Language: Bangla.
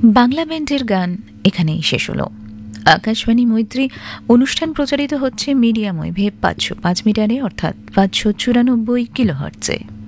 বাংলা ব্যান্ডের গান এখানেই শেষ হলো। আকাশবাণী মৈত্রী অনুষ্ঠান প্রচারিত হচ্ছে মিডিয়াম ওয়েভে 505 মিটারে, অর্থাৎ 594 কিলোহার্টজে।